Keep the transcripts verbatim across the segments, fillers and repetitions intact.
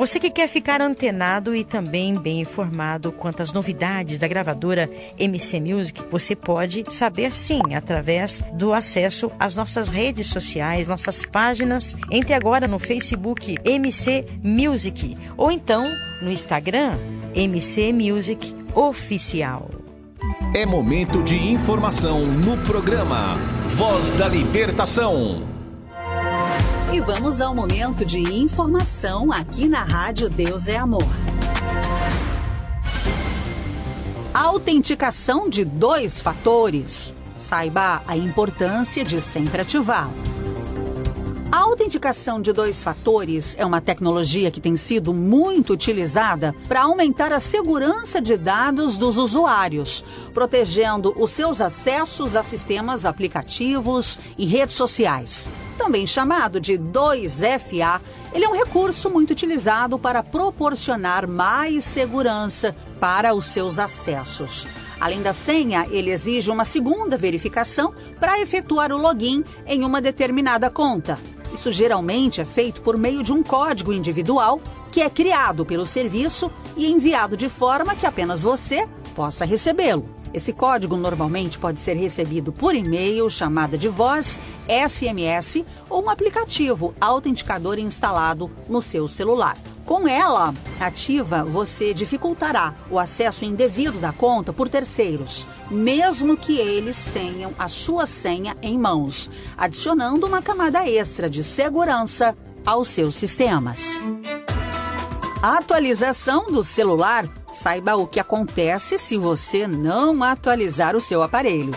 Você que quer ficar antenado e também bem informado quanto às novidades da gravadora M C Music, você pode saber sim, através do acesso às nossas redes sociais, nossas páginas. Entre agora no Facebook M C Music ou então no Instagram M C Music Oficial. É momento de informação no programa Voz da Libertação. E vamos ao momento de informação aqui na Rádio Deus é Amor. Autenticação de dois fatores. Saiba a importância de sempre ativá-la. A autenticação de dois fatores é uma tecnologia que tem sido muito utilizada para aumentar a segurança de dados dos usuários, protegendo os seus acessos a sistemas aplicativos e redes sociais. Também chamado de dois F A, ele é um recurso muito utilizado para proporcionar mais segurança para os seus acessos. Além da senha, ele exige uma segunda verificação para efetuar o login em uma determinada conta. Isso geralmente é feito por meio de um código individual que é criado pelo serviço e enviado de forma que apenas você possa recebê-lo. Esse código normalmente pode ser recebido por e-mail, chamada de voz, S M S ou um aplicativo autenticador instalado no seu celular. Com ela ativa, você dificultará o acesso indevido da conta por terceiros, mesmo que eles tenham a sua senha em mãos, adicionando uma camada extra de segurança aos seus sistemas. A atualização do celular. Saiba o que acontece se você não atualizar o seu aparelho.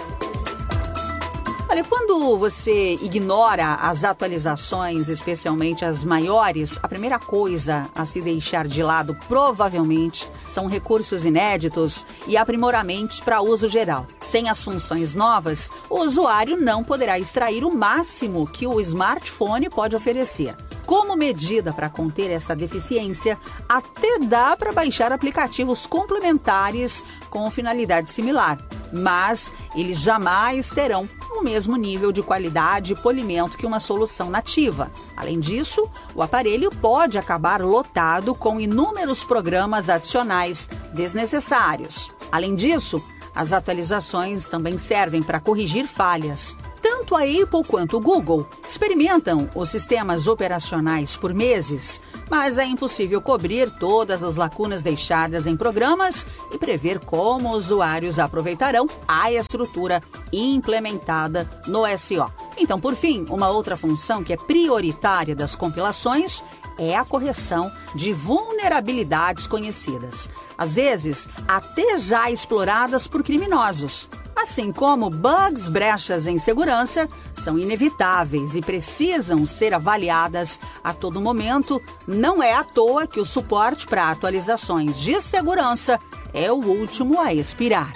Olha, quando você ignora as atualizações, especialmente as maiores, a primeira coisa a se deixar de lado, provavelmente, são recursos inéditos e aprimoramentos para uso geral. Sem as funções novas, o usuário não poderá extrair o máximo que o smartphone pode oferecer. Como medida para conter essa deficiência, até dá para baixar aplicativos complementares com finalidade similar, mas eles jamais terão o mesmo nível de qualidade e polimento que uma solução nativa. Além disso, o aparelho pode acabar lotado com inúmeros programas adicionais desnecessários. Além disso, as atualizações também servem para corrigir falhas. Tanto a Apple quanto o Google experimentam os sistemas operacionais por meses, mas é impossível cobrir todas as lacunas deixadas em programas e prever como usuários aproveitarão a estrutura implementada no S O. Então, por fim, uma outra função que é prioritária das compilações é a correção de vulnerabilidades conhecidas, às vezes até já exploradas por criminosos. Assim como bugs, brechas em segurança, são inevitáveis e precisam ser avaliadas a todo momento. Não é à toa que o suporte para atualizações de segurança é o último a expirar.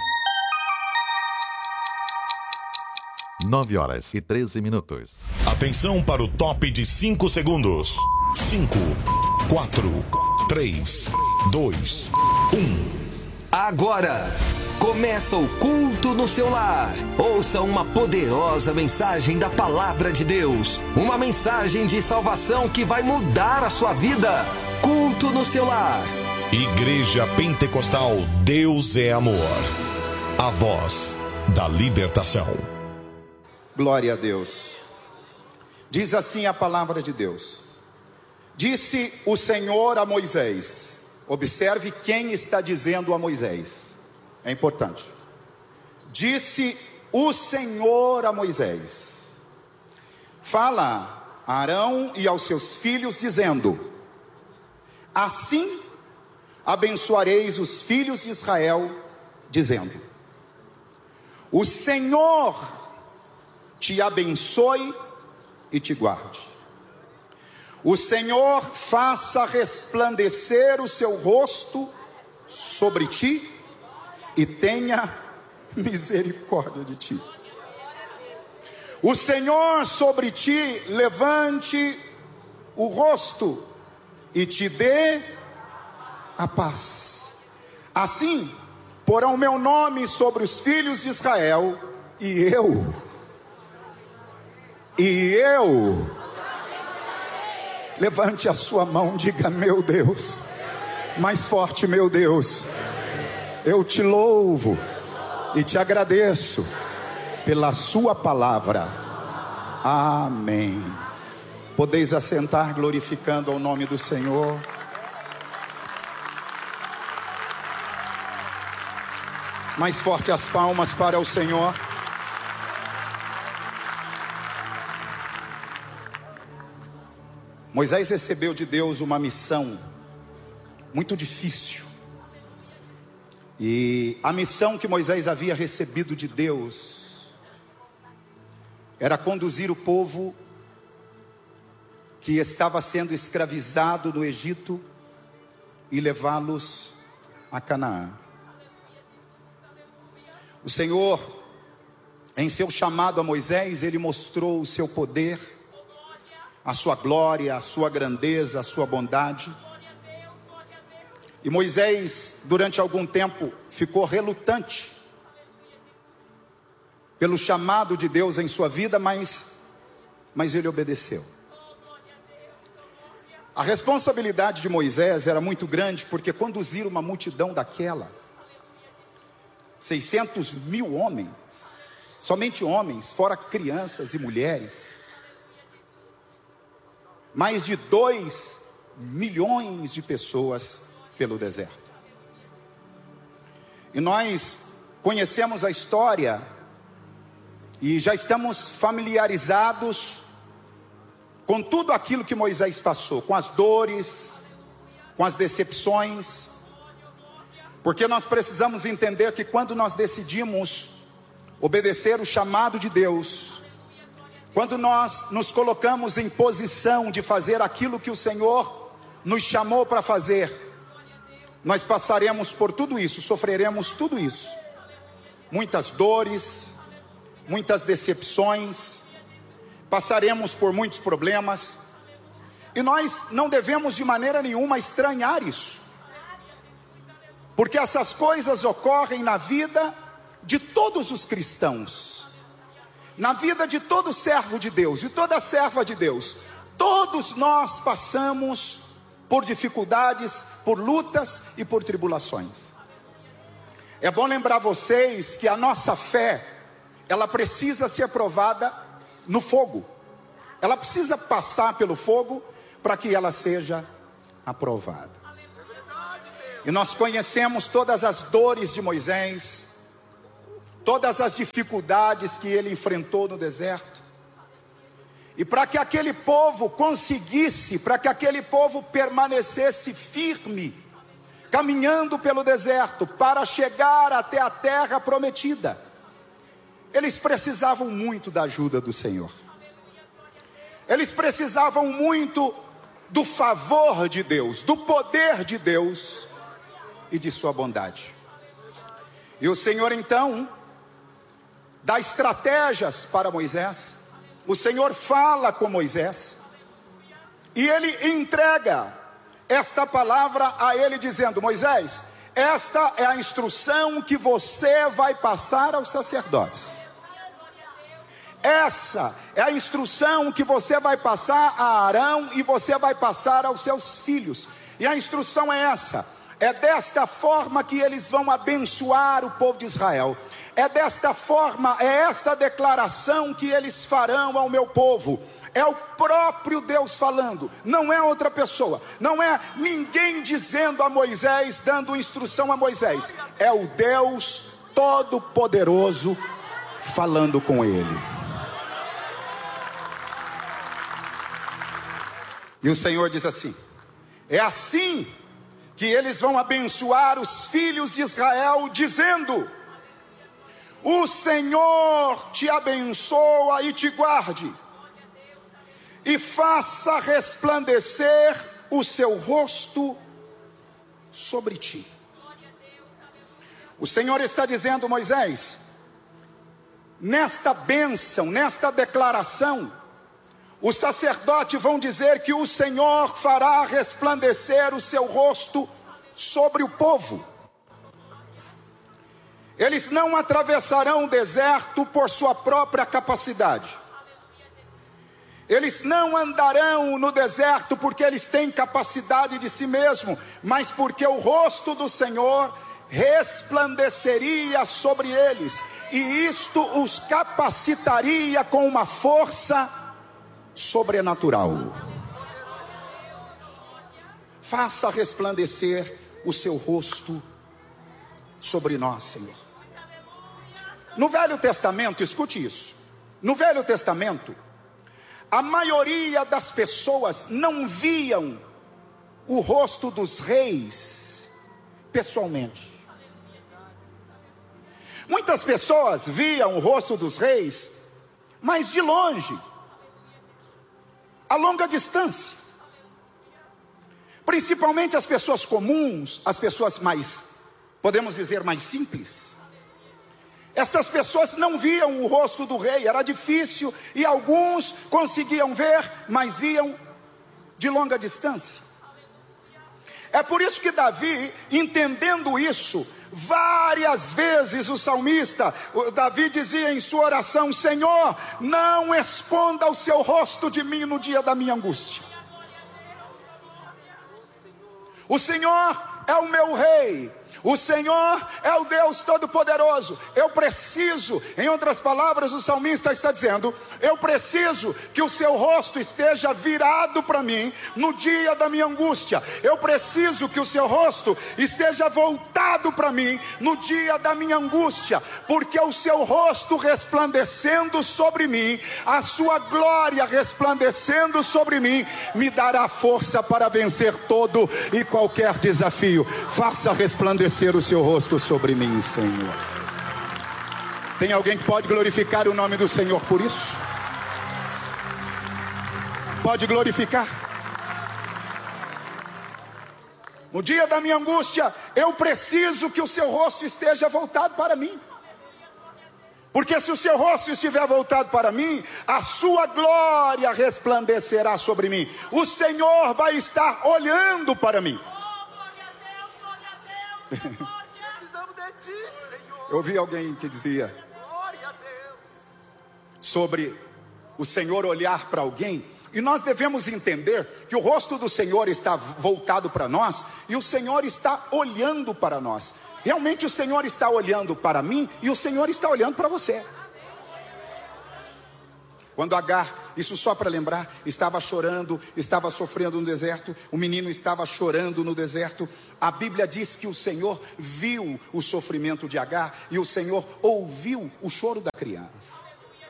nove horas e treze minutos. Atenção para o top de cinco segundos. cinco, quatro, três, dois, um. Agora começa o culto no seu lar. Ouça uma poderosa mensagem da Palavra de Deus. Uma mensagem de salvação que vai mudar a sua vida. Culto no seu lar. Igreja Pentecostal Deus é Amor. A voz da libertação. Glória a Deus. Diz assim a palavra de Deus. Disse o Senhor a Moisés. Observe quem está dizendo a Moisés. É importante. Disse o Senhor a Moisés: fala a Arão e aos seus filhos, dizendo: assim abençoareis os filhos de Israel, dizendo: o Senhor te abençoe e te guarde. O Senhor faça resplandecer o seu rosto sobre ti e tenha misericórdia de ti. O Senhor sobre ti levante o rosto e te dê a paz. Assim porão meu nome sobre os filhos de Israel, e eu, e eu Levante a sua mão, diga: meu Deus. Mais forte: meu Deus, eu te louvo e te agradeço pela sua palavra. Amém. Podeis assentar, glorificando ao nome do Senhor. Mais forte as palmas para o Senhor. Moisés recebeu de Deus uma missão muito difícil. E a missão que Moisés havia recebido de Deus era conduzir o povo que estava sendo escravizado no Egito e levá-los a Canaã. O Senhor, em seu chamado a Moisés, ele mostrou o seu poder, a sua glória, a sua grandeza, a sua bondade. E Moisés, durante algum tempo, ficou relutante pelo chamado de Deus em sua vida, mas, mas ele obedeceu. A responsabilidade de Moisés era muito grande, porque conduzir uma multidão daquela, seiscentos mil homens, somente homens, fora crianças e mulheres, mais de dois milhões de pessoas pelo deserto. E nós conhecemos a história e já estamos familiarizados com tudo aquilo que Moisés passou, com as dores, com as decepções, porque nós precisamos entender que quando nós decidimos obedecer o chamado de Deus, quando nós nos colocamos em posição de fazer aquilo que o Senhor nos chamou para fazer, nós passaremos por tudo isso, sofreremos tudo isso, muitas dores, muitas decepções, passaremos por muitos problemas, e nós não devemos de maneira nenhuma estranhar isso, porque essas coisas ocorrem na vida de todos os cristãos, na vida de todo servo de Deus e toda serva de Deus. Todos nós passamos por dificuldades, por lutas e por tribulações. É bom lembrar vocês que a nossa fé, ela precisa ser provada no fogo. Ela precisa passar pelo fogo para que ela seja aprovada. E nós conhecemos todas as dores de Moisés, todas as dificuldades que ele enfrentou no deserto. E para que aquele povo conseguisse, para que aquele povo permanecesse firme, caminhando pelo deserto, para chegar até a terra prometida, eles precisavam muito da ajuda do Senhor. Eles precisavam muito do favor de Deus, do poder de Deus e de sua bondade. E o Senhor então dá estratégias para Moisés. O Senhor fala com Moisés e ele entrega esta palavra a ele, dizendo: Moisés, esta é a instrução que você vai passar aos sacerdotes. Essa é a instrução que você vai passar a Arão e você vai passar aos seus filhos. E a instrução é essa: é desta forma que eles vão abençoar o povo de Israel. É desta forma, é esta declaração que eles farão ao meu povo. É o próprio Deus falando, não é outra pessoa, não é ninguém dizendo a Moisés, dando instrução a Moisés. É o Deus Todo-Poderoso falando com ele. E o Senhor diz assim: é assim que eles vão abençoar os filhos de Israel, dizendo: o Senhor te abençoa e te guarde, e faça resplandecer o seu rosto sobre ti. O Senhor está dizendo: Moisés, nesta bênção, nesta declaração, os sacerdotes vão dizer que o Senhor fará resplandecer o seu rosto sobre o povo. Eles não atravessarão o deserto por sua própria capacidade. Eles não andarão no deserto porque eles têm capacidade de si mesmo, mas porque o rosto do Senhor resplandeceria sobre eles, e isto os capacitaria com uma força sobrenatural. Faça resplandecer o seu rosto sobre nós, Senhor. No Velho Testamento, escute isso, no Velho Testamento, a maioria das pessoas não viam o rosto dos reis pessoalmente. Muitas pessoas viam o rosto dos reis, mas de longe, a longa distância. Principalmente as pessoas comuns, as pessoas mais, podemos dizer, mais simples. Estas pessoas não viam o rosto do rei, era difícil, e alguns conseguiam ver, mas viam de longa distância. É por isso que Davi, entendendo isso, várias vezes o salmista, o Davi dizia em sua oração: Senhor, não esconda o seu rosto de mim no dia da minha angústia. O Senhor é o meu rei, o Senhor é o Deus Todo-Poderoso. Eu preciso, em outras palavras, o salmista está dizendo: eu preciso que o seu rosto esteja virado para mim no dia da minha angústia. Eu preciso que o seu rosto esteja voltado para mim no dia da minha angústia, porque o seu rosto resplandecendo sobre mim, a sua glória resplandecendo sobre mim, me dará força para vencer todo e qualquer desafio. Faça resplandecer o seu rosto sobre mim, Senhor. Tem alguém que pode glorificar o nome do Senhor por isso? Pode glorificar? No dia da minha angústia, eu preciso que o seu rosto esteja voltado para mim, porque se o seu rosto estiver voltado para mim, a sua glória resplandecerá sobre mim. O Senhor vai estar olhando para mim. Precisamos de ti, Senhor. Eu ouvi alguém que dizia sobre o Senhor olhar para alguém, e nós devemos entender que o rosto do Senhor está voltado para nós, e o Senhor está olhando para nós. Realmente o Senhor está olhando para mim, e o Senhor está olhando para você. Quando Agar, isso só para lembrar, estava chorando, estava sofrendo no deserto, o menino estava chorando no deserto, a Bíblia diz que o Senhor viu o sofrimento de Agar, e o Senhor ouviu o choro da criança.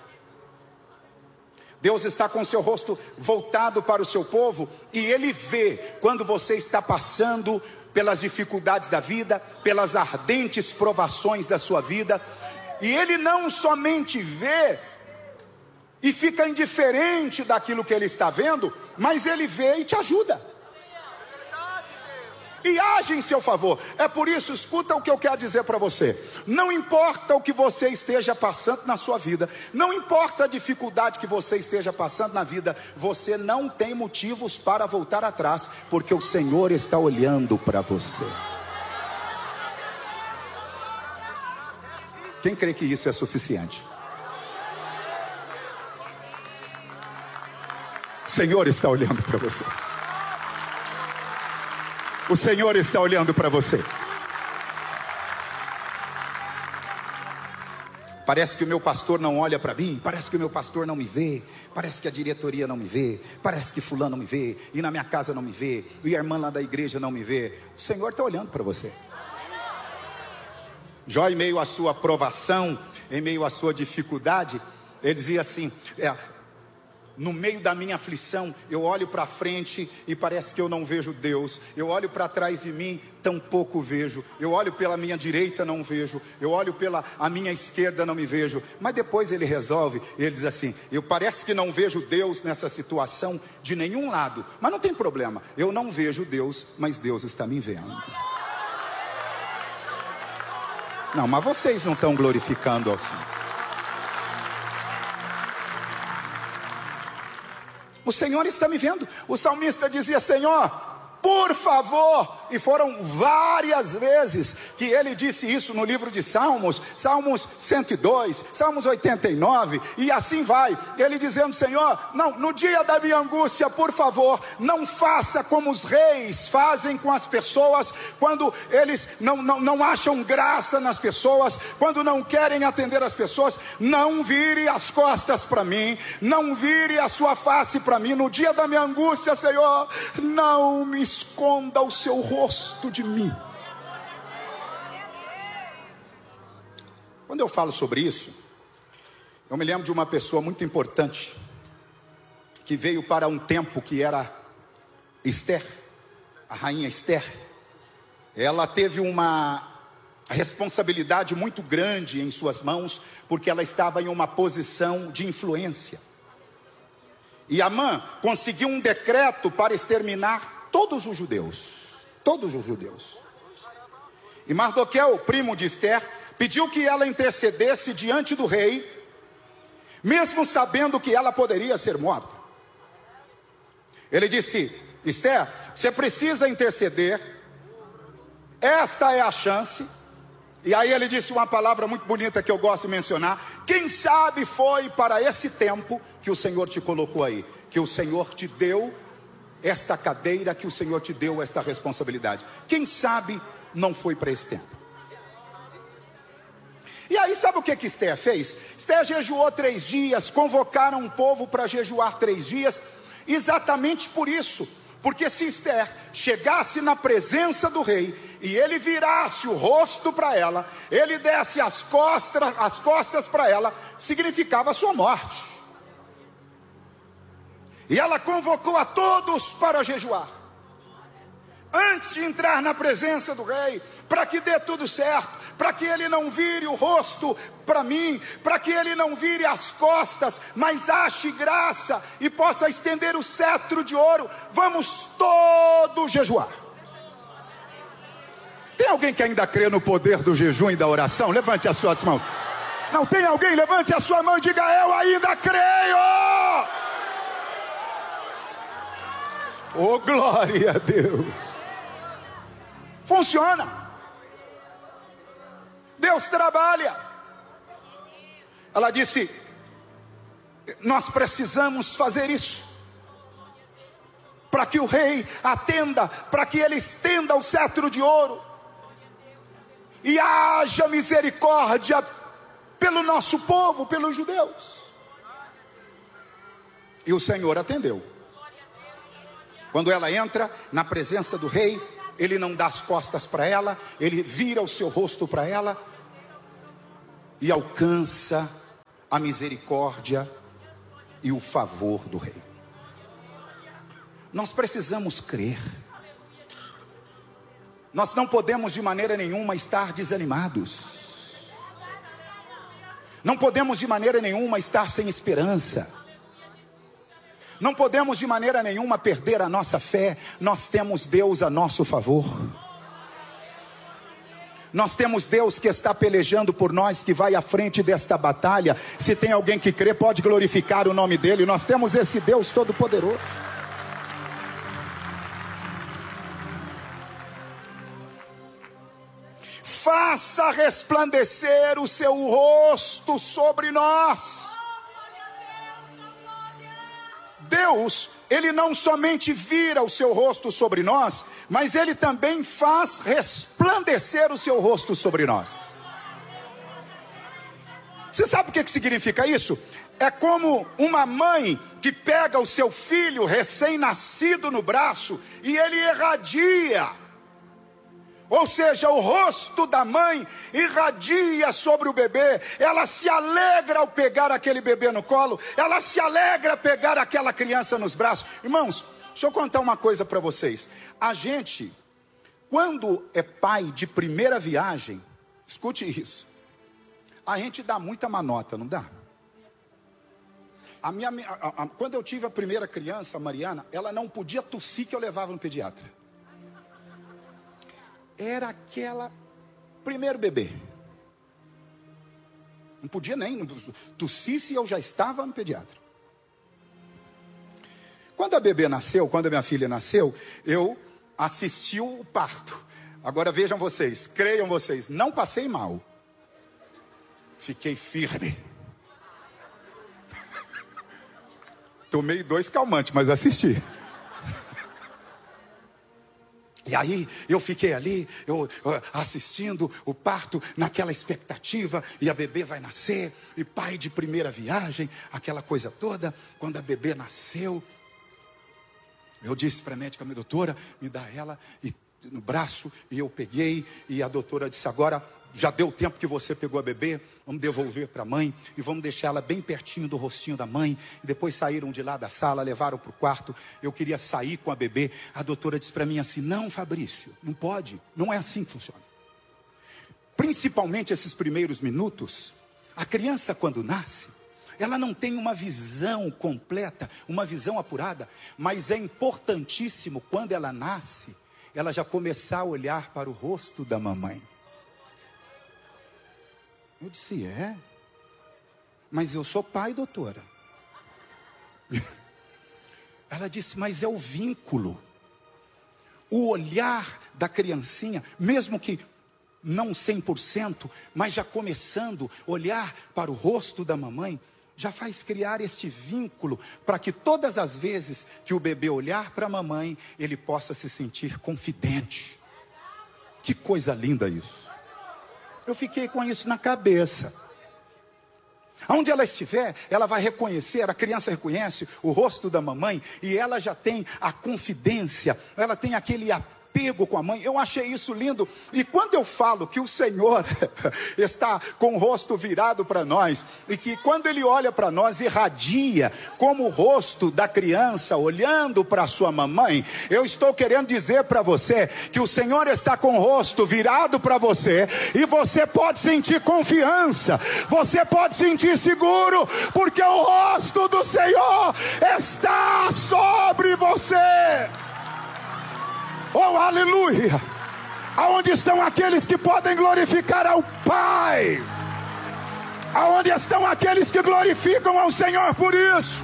Deus está com o seu rosto voltado para o seu povo, e Ele vê quando você está passando pelas dificuldades da vida, pelas ardentes provações da sua vida, e Ele não somente vê e fica indiferente daquilo que Ele está vendo, mas Ele vê e te ajuda, e age em seu favor. É por isso, escuta o que eu quero dizer para você: não importa o que você esteja passando na sua vida, não importa a dificuldade que você esteja passando na vida, você não tem motivos para voltar atrás, porque o Senhor está olhando para você. Quem crê que isso é suficiente? O Senhor está olhando para você. O Senhor está olhando para você. Parece que o meu pastor não olha para mim, parece que o meu pastor não me vê, parece que a diretoria não me vê, parece que fulano não me vê, e na minha casa não me vê, e a irmã lá da igreja não me vê. O Senhor está olhando para você. Jó, em meio à sua provação, em meio à sua dificuldade, ele dizia assim: é, no meio da minha aflição, eu olho para frente e parece que eu não vejo Deus. Eu olho para trás de mim, tampouco vejo. Eu olho pela minha direita, não vejo. Eu olho pela a minha esquerda, não me vejo. Mas depois ele resolve, ele diz assim: eu parece que não vejo Deus nessa situação de nenhum lado, mas não tem problema, eu não vejo Deus, mas Deus está me vendo. Não, mas vocês não estão glorificando ao Senhor. O Senhor está me vendo. O salmista dizia: Senhor, por favor. E foram várias vezes que ele disse isso no livro de Salmos, Salmos cento e dois, Salmos oitenta e nove, e assim vai, ele dizendo: Senhor, não, no dia da minha angústia, por favor, não faça como os reis fazem com as pessoas, quando eles não, não, não acham graça nas pessoas, quando não querem atender as pessoas. Não vire as costas para mim, não vire a sua face para mim, no dia da minha angústia, Senhor, não me esconda o seu rosto de mim. Quando eu falo sobre isso, eu me lembro de uma pessoa muito importante, que veio para um tempo que era Esther, a rainha Esther. Ela teve uma responsabilidade muito grande em suas mãos, porque ela estava em uma posição de influência. E Amã conseguiu um decreto para exterminar todos os judeus, todos os judeus. E Mardoqueu, primo de Esther, pediu que ela intercedesse diante do rei, mesmo sabendo que ela poderia ser morta. Ele disse: Esther, você precisa interceder, esta é a chance. E aí ele disse uma palavra muito bonita que eu gosto de mencionar: quem sabe foi para esse tempo que o Senhor te colocou aí, que o Senhor te deu esta cadeira, que o Senhor te deu esta responsabilidade. Quem sabe não foi para esse tempo. E aí sabe o que que Esther fez? Esther jejuou três dias, convocaram o povo para jejuar três dias, exatamente por isso, porque se Esther chegasse na presença do rei, e ele virasse o rosto para ela, ele desse as costas, as costas para ela, significava a sua morte. E ela convocou a todos para jejuar, antes de entrar na presença do rei, para que dê tudo certo, para que ele não vire o rosto para mim, para que ele não vire as costas, mas ache graça e possa estender o cetro de ouro. Vamos todos jejuar. Tem alguém que ainda crê no poder do jejum e da oração? Levante as suas mãos. Não tem alguém? Levante a sua mão e diga: eu ainda creio. Oh, glória a Deus. Funciona. Deus trabalha. Ela disse: nós precisamos fazer isso, para que o rei atenda, para que ele estenda o cetro de ouro, e haja misericórdia pelo nosso povo, pelos judeus. E o Senhor atendeu. Quando ela entra na presença do rei, ele não dá as costas para ela, ele vira o seu rosto para ela e alcança a misericórdia e o favor do rei. Nós precisamos crer. Nós não podemos de maneira nenhuma estar desanimados. Não podemos de maneira nenhuma estar sem esperança. Não podemos de maneira nenhuma perder a nossa fé. Nós temos Deus a nosso favor. Nós temos Deus que está pelejando por nós, que vai à frente desta batalha. Se tem alguém que crê, pode glorificar o nome dele. Nós temos esse Deus todo-poderoso. Faça resplandecer o seu rosto sobre nós. Deus, ele não somente vira o seu rosto sobre nós, mas ele também faz resplandecer o seu rosto sobre nós. Você sabe o que que significa isso? É como uma mãe que pega o seu filho recém-nascido no braço e ele irradia. Ou seja, o rosto da mãe irradia sobre o bebê. Ela se alegra ao pegar aquele bebê no colo. Ela se alegra ao pegar aquela criança nos braços. Irmãos, deixa eu contar uma coisa para vocês. A gente, quando é pai de primeira viagem, escute isso, a gente dá muita manota, não dá? A minha, a, a, quando eu tive a primeira criança, a Mariana, ela não podia tossir que eu levava no pediatra. Era aquela primeiro bebê. Não podia nem tossir se eu já estava no pediatra. Quando a bebê nasceu, quando a minha filha nasceu, eu assistiu o parto. Agora vejam vocês, creiam vocês, não passei mal. Fiquei firme. Tomei dois calmantes, mas assisti. E aí eu fiquei ali, eu, eu, assistindo o parto, naquela expectativa, e a bebê vai nascer, e pai de primeira viagem, aquela coisa toda. Quando a bebê nasceu, eu disse para a médica, minha doutora, me dá ela e, no braço, e eu peguei, e a doutora disse, agora já deu tempo que você pegou a bebê, vamos devolver para a mãe, e vamos deixar ela bem pertinho do rostinho da mãe. E depois saíram de lá da sala, levaram para o quarto. Eu queria sair com a bebê. A doutora disse para mim assim, não, Fabrício, não pode, não é assim que funciona. Principalmente esses primeiros minutos, a criança quando nasce, ela não tem uma visão completa, uma visão apurada, mas é importantíssimo quando ela nasce, ela já começar a olhar para o rosto da mamãe. Eu disse, é? Mas eu sou pai, doutora. Ela disse, mas é o vínculo. O olhar da criancinha, mesmo que não cem por cento, mas já começando a olhar para o rosto da mamãe, já faz criar este vínculo, para que todas as vezes que o bebê olhar para a mamãe, ele possa se sentir confidente. Que coisa linda isso. Eu fiquei com isso na cabeça. Onde ela estiver, ela vai reconhecer, a criança reconhece o rosto da mamãe, e ela já tem a confidência, ela tem aquele apego com a mãe. Eu achei isso lindo. E quando eu falo que o Senhor está com o rosto virado para nós, e que quando Ele olha para nós, irradia como o rosto da criança olhando para sua mamãe, eu estou querendo dizer para você que o Senhor está com o rosto virado para você, e você pode sentir confiança, você pode sentir seguro, porque o rosto do Senhor está sobre você. Oh, aleluia! Aonde estão aqueles que podem glorificar ao Pai? Aonde estão aqueles que glorificam ao Senhor por isso?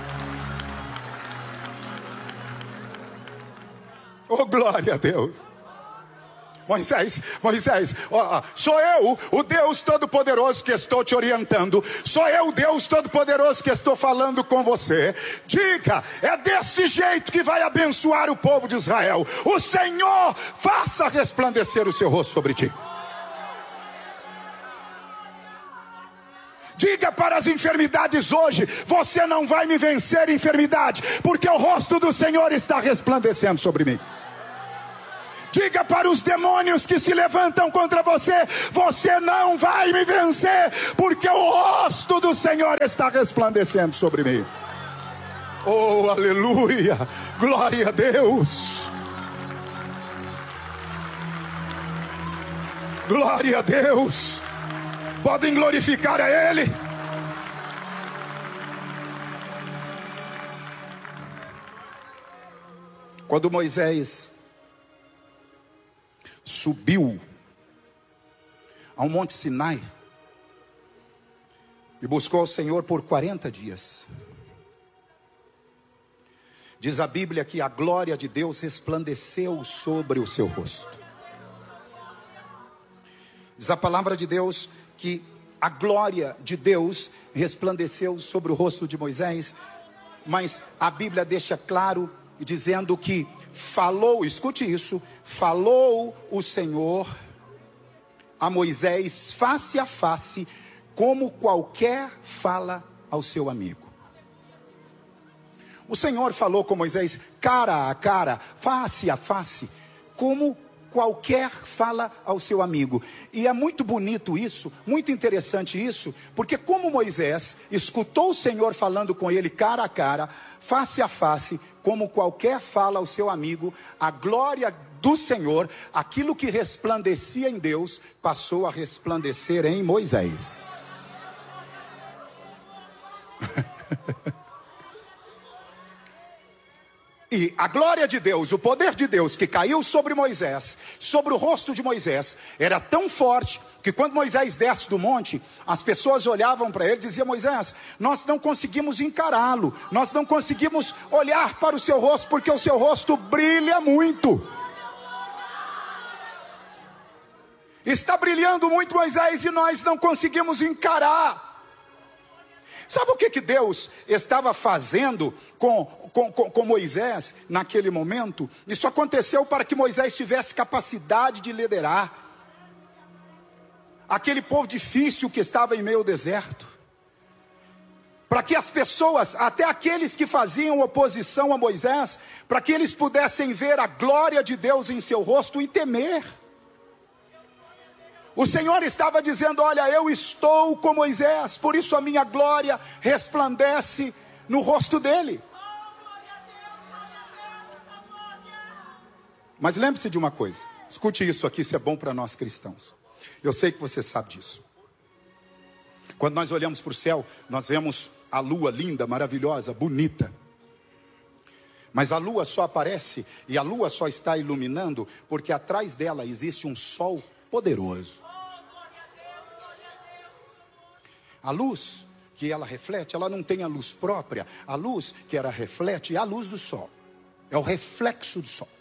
Oh, glória a Deus! Moisés, Moisés, ó, sou eu, o Deus Todo-Poderoso que estou te orientando. Sou eu, o Deus Todo-Poderoso que estou falando com você. Diga, é desse jeito que vai abençoar o povo de Israel. O Senhor faça resplandecer o seu rosto sobre ti. Diga para as enfermidades hoje, você não vai me vencer, enfermidade, porque o rosto do Senhor está resplandecendo sobre mim. Diga para os demônios que se levantam contra você, você não vai me vencer, porque o rosto do Senhor está resplandecendo sobre mim. Oh, aleluia, glória a Deus. Glória a Deus. Podem glorificar a Ele. Quando Moisés subiu ao Monte Sinai e buscou o Senhor por quarenta dias, diz a Bíblia que a glória de Deus resplandeceu sobre o seu rosto. Diz a palavra de Deus que a glória de Deus resplandeceu sobre o rosto de Moisés, mas a Bíblia deixa claro dizendo que falou, escute isso, falou o Senhor a Moisés face a face, como qualquer fala ao seu amigo. O Senhor falou com Moisés cara a cara, face a face, como qualquer fala ao seu amigo. E é muito bonito isso, muito interessante isso, porque como Moisés escutou o Senhor falando com ele cara a cara, face a face, como qualquer fala ao seu amigo, a glória do Senhor, aquilo que resplandecia em Deus, passou a resplandecer em Moisés. E a glória de Deus, o poder de Deus que caiu sobre Moisés, sobre o rosto de Moisés, era tão forte que quando Moisés desce do monte, as pessoas olhavam para ele e diziam: Moisés, nós não conseguimos encará-lo, nós não conseguimos olhar para o seu rosto, porque o seu rosto brilha muito. Está brilhando muito, Moisés, e nós não conseguimos encarar. Sabe o que, que Deus estava fazendo com, com, com, com Moisés naquele momento? Isso aconteceu para que Moisés tivesse capacidade de liderar aquele povo difícil que estava em meio ao deserto. Para que as pessoas, até aqueles que faziam oposição a Moisés, para que eles pudessem ver a glória de Deus em seu rosto e temer. O Senhor estava dizendo: olha, eu estou com Moisés, por isso a minha glória resplandece no rosto dele. Mas lembre-se de uma coisa, escute isso aqui, isso é bom para nós cristãos. Eu sei que você sabe disso. Quando nós olhamos para o céu, nós vemos a lua linda, maravilhosa, bonita. Mas a lua só aparece e a lua só está iluminando porque atrás dela existe um sol poderoso. A luz que ela reflete, ela não tem a luz própria. A luz que ela reflete é a luz do sol. É o reflexo do sol.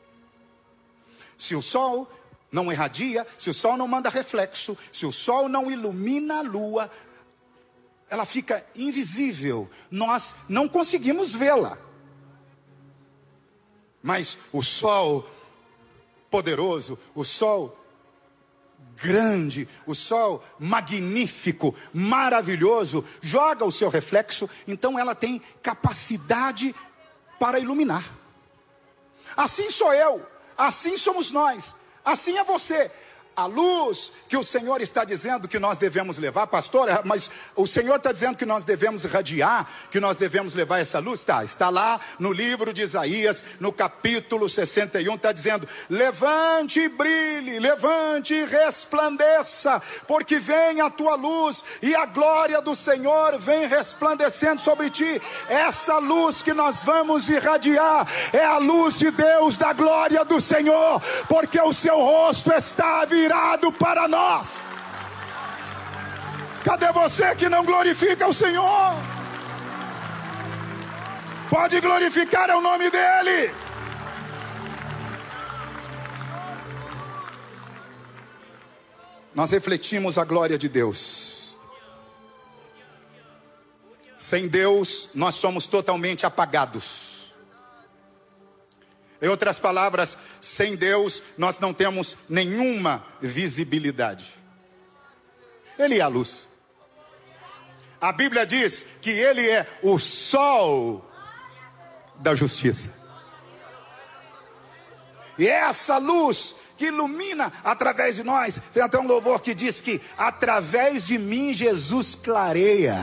Se o sol não irradia, se o sol não manda reflexo, se o sol não ilumina a lua, ela fica invisível. Nós não conseguimos vê-la. Mas o sol poderoso, o sol grande, o sol magnífico, maravilhoso, joga o seu reflexo, então ela tem capacidade para iluminar. Assim sou eu, assim somos nós, assim é você. A luz que o Senhor está dizendo que nós devemos levar, pastor, mas o Senhor está dizendo que nós devemos irradiar, que nós devemos levar essa luz, tá, está lá no livro de Isaías, no capítulo sessenta e um, está dizendo: levante e brilhe, levante e resplandeça, porque vem a tua luz e a glória do Senhor vem resplandecendo sobre ti. Essa luz que nós vamos irradiar é a luz de Deus, da glória do Senhor, porque o seu rosto está virado para nós. Cadê você que não glorifica o Senhor? Pode glorificar o nome dele. Nós refletimos a glória de Deus. Sem Deus nós somos totalmente apagados. Em outras palavras, sem Deus nós não temos nenhuma visibilidade. Ele é a luz. A Bíblia diz que Ele é o sol da justiça. E é essa luz que ilumina através de nós. Tem até um louvor que diz que através de mim Jesus clareia.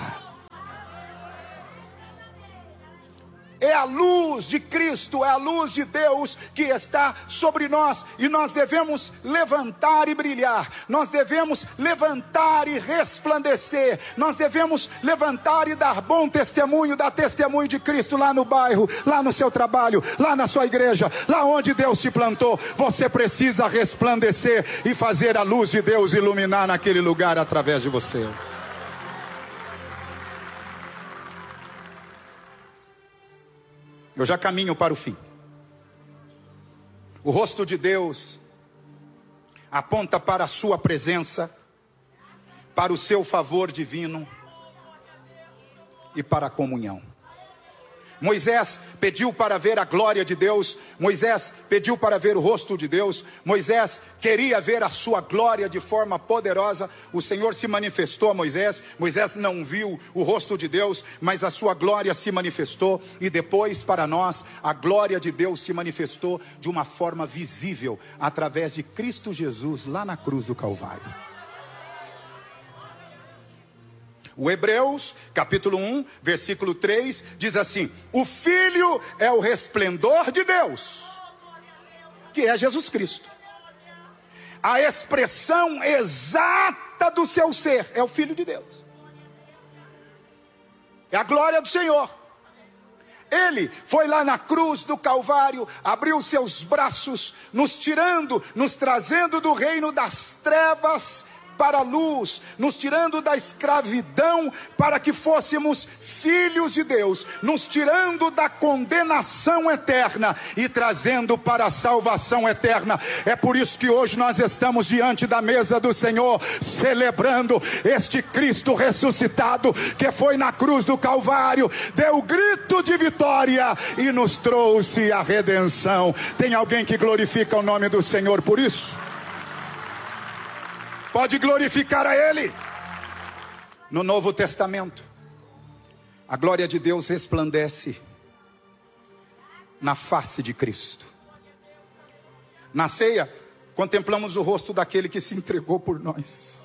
É a luz de Cristo, é a luz de Deus que está sobre nós. E nós devemos levantar e brilhar. Nós devemos levantar e resplandecer. Nós devemos levantar e dar bom testemunho, dar testemunho de Cristo lá no bairro, lá no seu trabalho, lá na sua igreja, lá onde Deus te plantou. Você precisa resplandecer e fazer a luz de Deus iluminar naquele lugar através de você. Eu já caminho para o fim. O rosto de Deus aponta para a sua presença, para o seu favor divino e para a comunhão. Moisés pediu para ver a glória de Deus. Moisés pediu para ver o rosto de Deus. Moisés queria ver a sua glória de forma poderosa. O Senhor se manifestou a Moisés. Moisés não viu o rosto de Deus, mas a sua glória se manifestou. E depois, para nós, a glória de Deus se manifestou de uma forma visível através de Cristo Jesus lá na cruz do Calvário. O Hebreus, capítulo um, versículo três, diz assim: o Filho é o resplendor de Deus, que é Jesus Cristo. A expressão exata do seu ser é o Filho de Deus. É a glória do Senhor. Ele foi lá na cruz do Calvário, abriu seus braços, nos tirando, nos trazendo do reino das trevas para a luz, nos tirando da escravidão para que fôssemos filhos de Deus, nos tirando da condenação eterna e trazendo para a salvação eterna. É por isso que hoje nós estamos diante da mesa do Senhor, celebrando este Cristo ressuscitado, que foi na cruz do Calvário, deu grito de vitória e nos trouxe a redenção. Tem alguém que glorifica o nome do Senhor por isso? Pode glorificar a Ele. No Novo Testamento, a glória de Deus resplandece na face de Cristo. Na ceia, contemplamos o rosto daquele que se entregou por nós.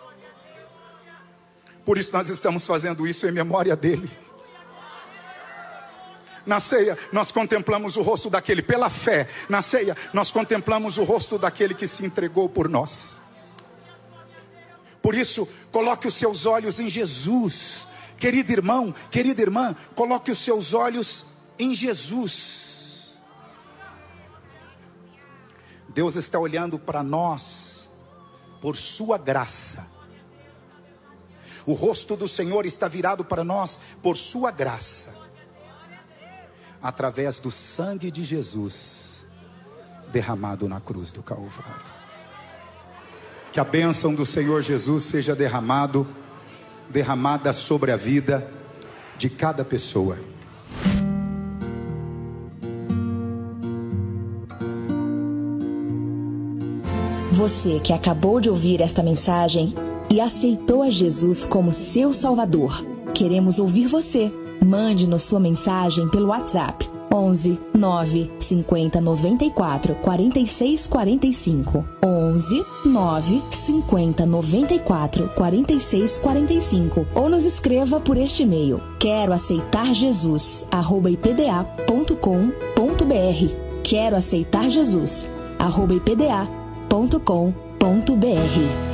Por isso nós estamos fazendo isso em memória dele. Na ceia, nós contemplamos o rosto daquele, pela fé. Na ceia, nós contemplamos o rosto daquele que se entregou por nós. Por isso, coloque os seus olhos em Jesus. Querido irmão, querida irmã, coloque os seus olhos em Jesus. Deus está olhando para nós por sua graça. O rosto do Senhor está virado para nós por sua graça, através do sangue de Jesus derramado na cruz do Calvário. Que a bênção do Senhor Jesus seja derramado, derramada sobre a vida de cada pessoa. Você que acabou de ouvir esta mensagem e aceitou a Jesus como seu Salvador, queremos ouvir você. Mande-nos sua mensagem pelo WhatsApp onze, nove, cinquenta, noventa e quatro, quarenta e seis, quarenta e cinco. onze, nove, cinquenta, noventa e quatro, quarenta e seis, quarenta e cinco. Ou nos escreva por este e-mail: quero aceitar Jesus, arroba ipda ponto com ponto br. Quero aceitar Jesus, arroba ipda ponto com ponto br.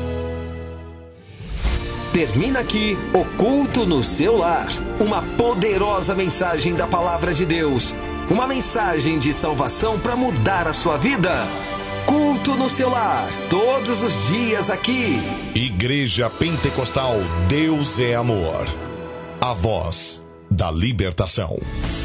Termina aqui o Culto no Seu Lar. Uma poderosa mensagem da Palavra de Deus. Uma mensagem de salvação para mudar a sua vida. Culto no Seu Lar, todos os dias aqui. Igreja Pentecostal Deus é Amor. A voz da libertação.